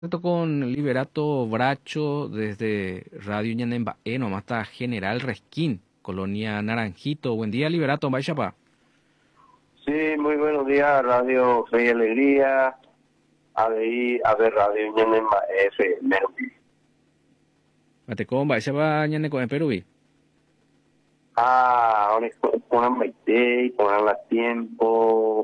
Esto con Liberato Bracho desde Radio Ñanembaé, nomás está General Resquín, Colonia Naranjito. Buen día, Liberato, vaya pa. Sí, muy buenos días, Radio Fe y Alegría, ADI, AB Radio Ñanema FM. Matecón, vaya pa, ñane con Perú. Ahora ponen Maite, ponen la tiempo,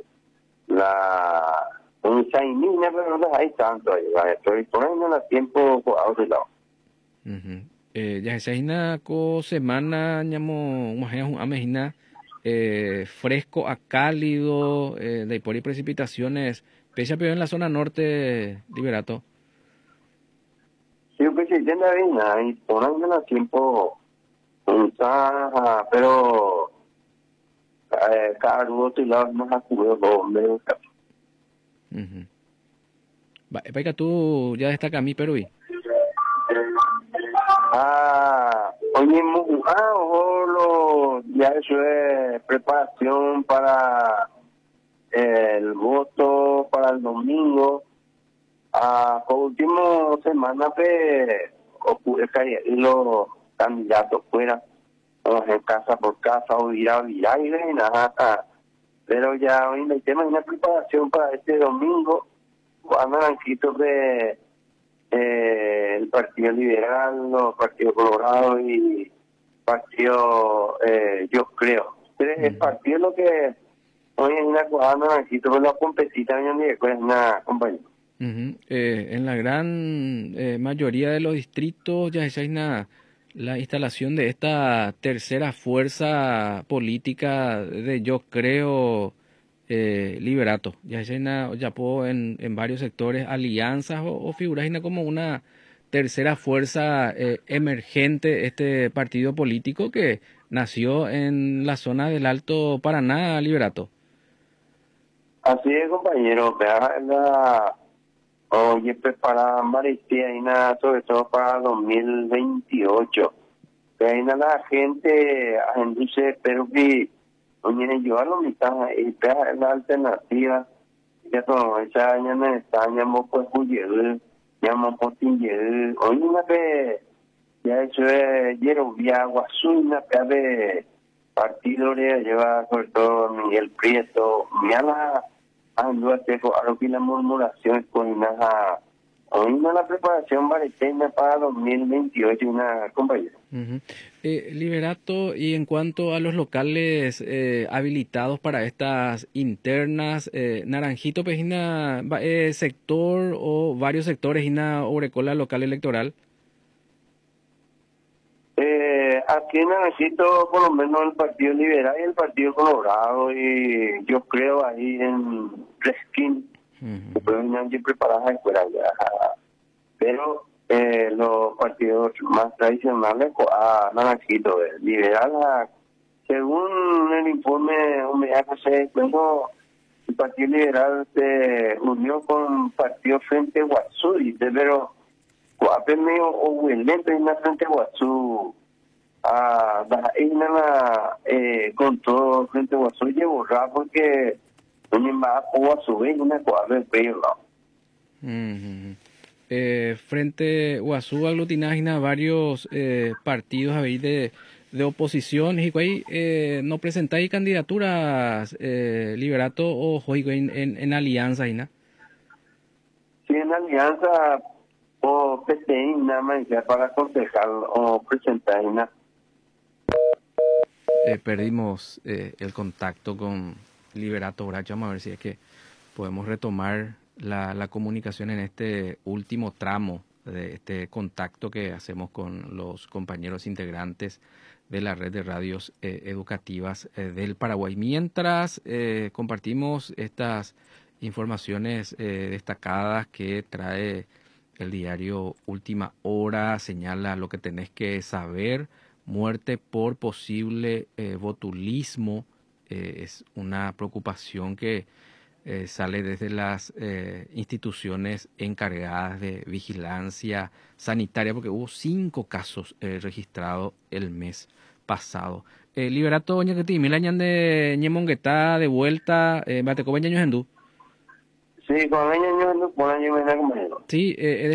un sainina, pero no hay tanto ahí, ¿vale? Estoy poniendo la tiempo a otro lado. Ya se imagina co semana, ñamo, un amejina, fresco a cálido, de por ahí precipitaciones, pese a peor en la zona norte, Liberato. Sí, pues sí, tiene bien, ahí ponen la tiempo, pero cada otro lado no se acuerdo dónde. Paica, tú ya destaca a mí, Perú. Oye, ya eso es preparación para el voto para el domingo. Por último semana, ocurre que los candidatos fuera, en casa por casa, o ir a virar y nada. Pero ya hoy el tema es una preparación para este domingo. Van naranjitos de el Partido Liberal, los Partido Colorado y Partido, yo creo. El partido lo que hoy es una cuadra naranjito, pero la competita es una compañía. En la gran mayoría de los distritos ya se hay la instalación de esta tercera fuerza política de yo creo Liberato. Ya se ya puedo en varios sectores alianzas o figuras como una tercera fuerza emergente este partido político que nació en la zona del Alto Paraná, Liberato. Así es, compañero, oye, preparada Maristia y nada, sobre todo para 2028. Que ahí nada, la gente dice, pero que, oye, yo a lo mitad, y la alternativa, ya todo, esa año no está, llamo pues Juyer, llamo Potinger, oye, una vez, ya eso es, Yerovia, Guazú, una vez de partido, le lleva sobre todo Miguel Prieto, mira ando a lo que la murmuración con una la preparación bareteña para 2028, una compañera. Liberato, y en cuanto a los locales habilitados para estas internas, Naranjito, pues, sector o varios sectores, Orecola local electoral. Aquí en Naranjito, por lo menos el Partido Liberal y el Partido Colorado, y yo creo ahí en Resquín, pero no estoy preparada escuela ya. Pero los partidos más tradicionales, Naranjito, Liberal, según el informe que se cuando el Partido Liberal se unió con el Partido Frente Guazú, pero medio o el en la Frente Guazú, con todo Frente Guazú llevo porque no va a Guazú en una cuadra de pelo. Frente Guazú aglutina varios partidos ahí de oposición y ahí no presentáis candidaturas Liberato o juego en alianza ¿no? Sí, en alianza o PTI nada más ya para concejal o presentar nada. Perdimos el contacto con Liberato Bracho. Vamos a ver si es que podemos retomar la comunicación en este último tramo de este contacto que hacemos con los compañeros integrantes de la red de radios educativas del Paraguay. Mientras compartimos estas informaciones destacadas que trae el diario Última Hora, señala lo que tenés que saber. Muerte por posible botulismo es una preocupación que sale desde las instituciones encargadas de vigilancia sanitaria, porque hubo 5 casos registrados el mes pasado. Liberato, doña Ketty, mil años de Ñemonguetá, de vuelta, Bateco, bañaños en Sí, con ella yo no puedo, yo me da conmigo. Sí,